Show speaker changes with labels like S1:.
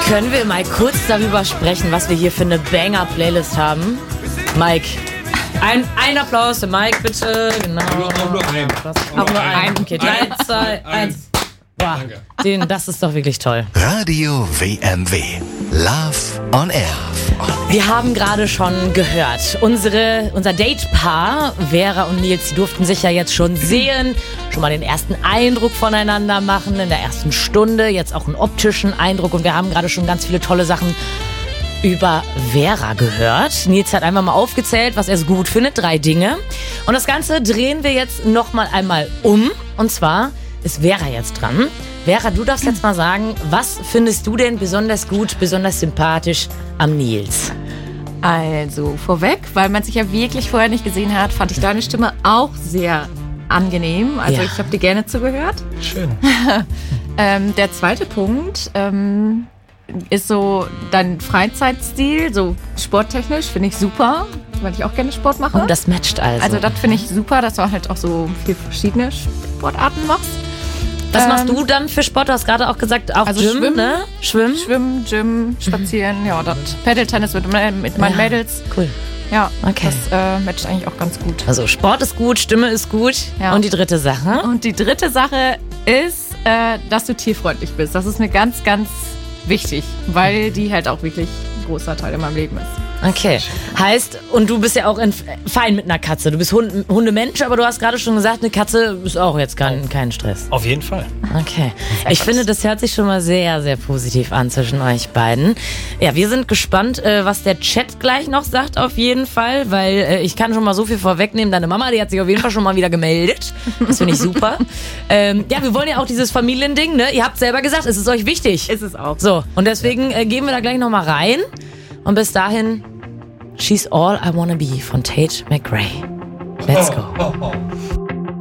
S1: Können wir mal kurz darüber sprechen, was wir hier für eine Banger-Playlist haben? Mike. Ein Applaus für Mike, bitte. Genau.
S2: Auch nur ein.
S1: Auch nur ein. Okay, 3, 2, 1. Boah, das ist doch wirklich toll.
S3: Radio WMW. Love on Air.
S1: Wir haben gerade schon gehört, unser Date-Paar, Vera und Nils, die durften sich ja jetzt schon sehen, schon mal den ersten Eindruck voneinander machen, in der ersten Stunde, jetzt auch einen optischen Eindruck. Und wir haben gerade schon ganz viele tolle Sachen über Vera gehört. Nils hat einfach mal aufgezählt, was er so gut findet, 3 Dinge. Und das Ganze drehen wir jetzt noch mal einmal um. Und zwar ist Vera jetzt dran. Vera, du darfst jetzt mal sagen, was findest du denn besonders gut, besonders sympathisch am Nils?
S4: Also vorweg, weil man sich ja wirklich vorher nicht gesehen hat, fand ich deine Stimme auch sehr angenehm. Also ich habe dir gerne zugehört.
S2: Schön.
S4: Der zweite Punkt ist so dein Freizeitstil, so sporttechnisch, finde ich super, weil ich auch gerne Sport mache.
S1: Oh, das matcht also.
S4: Also das finde ich super, dass du halt auch so 4 verschiedene Sportarten machst.
S1: Was machst du dann für Sport? Du hast gerade auch gesagt, auch
S4: also
S1: Gym,
S4: Schwimmen,
S1: ne?
S4: Schwimmen, Gym, Spazieren, ja, das Paddle-Tennis mit meinen Mädels.
S1: Cool.
S4: Ja,
S1: okay.
S4: Das matcht eigentlich auch ganz gut.
S1: Also Sport ist gut, Stimme ist gut.
S4: Ja.
S1: Und die dritte Sache?
S4: Und die dritte Sache ist, dass du tierfreundlich bist. Das ist mir ganz, ganz wichtig, weil die halt auch wirklich ein großer Teil in meinem Leben ist.
S1: Okay, heißt, und du bist ja auch fein mit einer Katze. Du bist Hundemensch, aber du hast gerade schon gesagt, eine Katze ist auch jetzt kein Stress.
S2: Auf jeden Fall.
S1: Okay, ich finde, das hört sich schon mal sehr, sehr positiv an zwischen euch beiden. Ja, wir sind gespannt, was der Chat gleich noch sagt auf jeden Fall, weil ich kann schon mal so viel vorwegnehmen. Deine Mama, die hat sich auf jeden Fall schon mal wieder gemeldet. Das finde ich super. Ja, wir wollen ja auch dieses Familiending, ne? Ihr habt selber gesagt, es ist euch wichtig.
S4: Ist es auch.
S1: So, und deswegen gehen wir da gleich noch mal rein. Und bis dahin, She's All I Wanna Be von Tate McRae. Let's go.